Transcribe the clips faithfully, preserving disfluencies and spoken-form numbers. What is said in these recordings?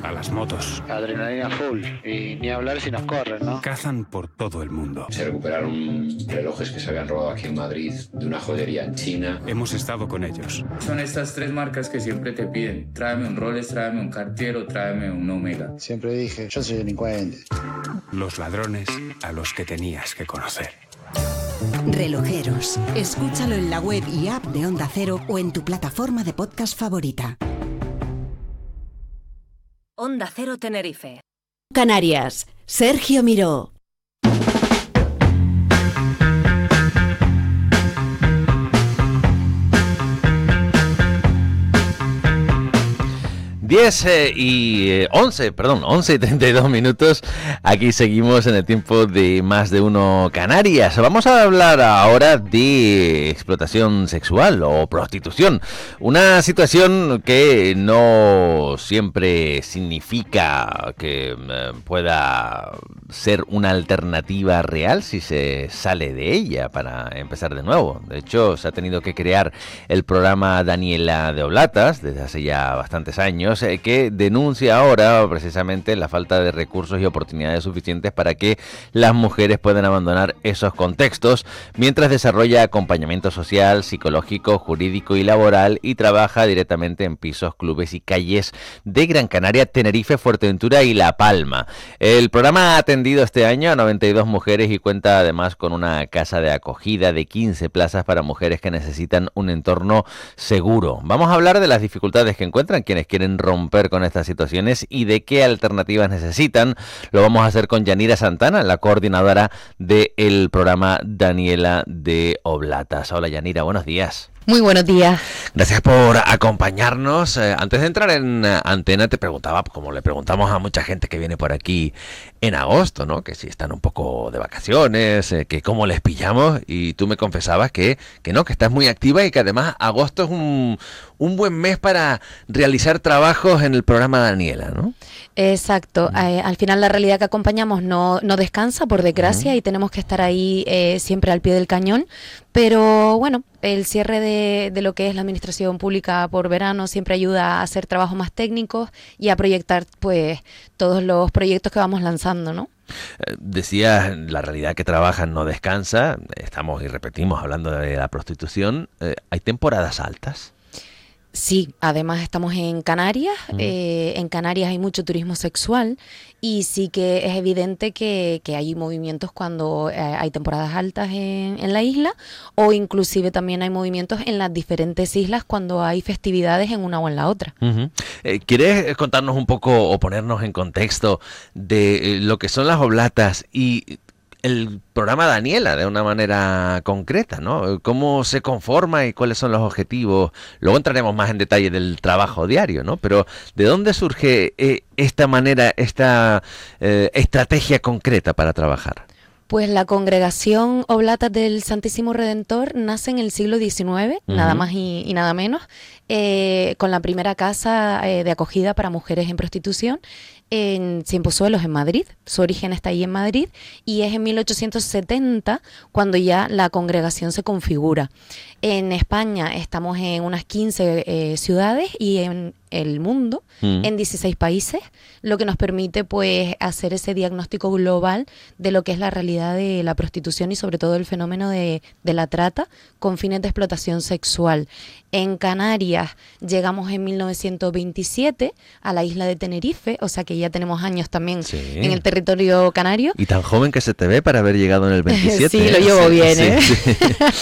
a las motos. Adrenalina full, y ni hablar si nos corren, ¿no? Cazan por todo el mundo. Se recuperaron relojes que se habían robado aquí en Madrid de una joyería en China. Hemos estado con ellos. Son estas tres marcas que siempre te piden. Tráeme un Rolex, tráeme un Cartier o tráeme un Omega. Siempre dije, yo soy delincuente. Los ladrones a los que tenías que conocer. Relojeros. Escúchalo en la web y app de Onda Cero o en tu plataforma de podcast favorita. Onda Cero Tenerife. Canarias. Sergio Miró. diez eh, y eh, once, perdón, once y treinta y dos minutos. Aquí seguimos en el tiempo de Más de Uno Canarias. Vamos a hablar ahora de explotación sexual o prostitución. Una situación que no siempre significa que eh, pueda ser una alternativa real si se sale de ella, para empezar de nuevo. De hecho, se ha tenido que crear el programa Daniela de Oblatas desde hace ya bastantes años, que denuncia ahora precisamente la falta de recursos y oportunidades suficientes para que las mujeres puedan abandonar esos contextos, mientras desarrolla acompañamiento social, psicológico, jurídico y laboral, y trabaja directamente en pisos, clubes y calles de Gran Canaria, Tenerife, Fuerteventura y La Palma. El programa ha atendido este año a noventa y dos mujeres y cuenta además con una casa de acogida de quince plazas para mujeres que necesitan un entorno seguro. Vamos a hablar de las dificultades que encuentran quienes quieren romper con estas situaciones y de qué alternativas necesitan. Lo vamos a hacer con Yanira Santana, la coordinadora del programa Daniela de Oblatas. Hola Yanira, buenos días. Muy buenos días. Gracias por acompañarnos. Eh, antes de entrar en uh, antena te preguntaba, como le preguntamos a mucha gente que viene por aquí en agosto, ¿no? Que si están un poco de vacaciones, eh, que cómo les pillamos, y tú me confesabas que, que no, que estás muy activa y que además agosto es un, un buen mes para realizar trabajos en el programa Daniela, ¿no? Exacto. Uh-huh. Eh, al final la realidad que acompañamos no, no descansa, por desgracia, uh-huh. y tenemos que estar ahí eh, siempre al pie del cañón. Pero bueno, el cierre de, de lo que es la administración pública por verano siempre ayuda a hacer trabajos más técnicos y a proyectar pues todos los proyectos que vamos lanzando, ¿no? Eh, decías, la realidad que trabajan no descansa. Estamos y repetimos hablando de la prostitución. Eh, ¿Hay temporadas altas? Sí, además estamos en Canarias, uh-huh. eh, en Canarias hay mucho turismo sexual y sí que es evidente que, que hay movimientos cuando eh, hay temporadas altas en, en la isla, o inclusive también hay movimientos en las diferentes islas cuando hay festividades en una o en la otra. Uh-huh. Eh, ¿Quieres contarnos un poco o ponernos en contexto de eh, lo que son las oblatas y el programa Daniela de una manera concreta, ¿no? ¿Cómo se conforma y cuáles son los objetivos? Luego entraremos más en detalle del trabajo diario, ¿no? Pero ¿de dónde surge eh, esta manera, esta eh, estrategia concreta para trabajar? Pues la Congregación Oblatas del Santísimo Redentor nace en el siglo diecinueve, uh-huh. nada más y, y nada menos, eh, con la primera casa eh, de acogida para mujeres en prostitución en Cienpozuelos, en Madrid. Su origen está ahí en Madrid y es en mil ochocientos setenta cuando ya la congregación se configura. En España estamos en unas quince eh, ciudades y en el mundo, mm. en dieciséis países, lo que nos permite pues hacer ese diagnóstico global de lo que es la realidad de la prostitución y sobre todo el fenómeno de, de la trata con fines de explotación sexual. En Canarias llegamos en mil novecientos veintisiete a la isla de Tenerife, o sea que ya tenemos años también sí. en el territorio canario. Y tan joven que se te ve para haber llegado en el veintisiete. Sí, ¿eh? lo llevo sí, bien, sí, ¿eh? Sí.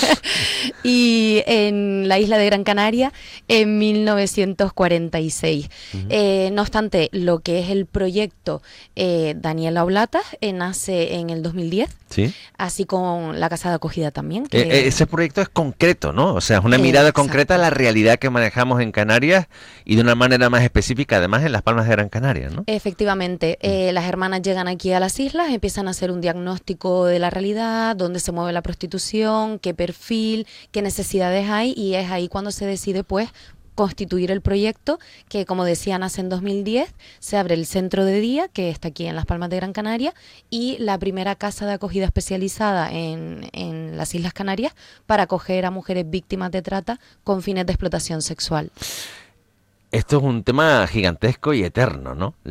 Y en la isla de Gran Canaria en mil novecientos cuarenta y seis. Uh-huh. Eh, no obstante, lo que es el proyecto eh, Daniela Oblatas eh, nace en el dos mil diez, ¿sí? Así con la casa de acogida también. Que... Eh, ese proyecto es concreto, ¿no? O sea, es una mirada eh, concreta a la realidad que manejamos en Canarias y de una manera más específica, además, en las Palmas de Gran Canaria, ¿no? Efectivamente. Eh, las hermanas llegan aquí a las islas, empiezan a hacer un diagnóstico de la realidad, dónde se mueve la prostitución, qué perfil, qué necesidades hay, y es ahí cuando se decide, pues, constituir el proyecto, que como decía nace en dos mil diez, se abre el centro de día, que está aquí en las Palmas de Gran Canaria, y la primera casa de acogida especializada en, en las Islas Canarias para acoger a mujeres víctimas de trata con fines de explotación sexual. Esto es un tema gigantesco y eterno, ¿no?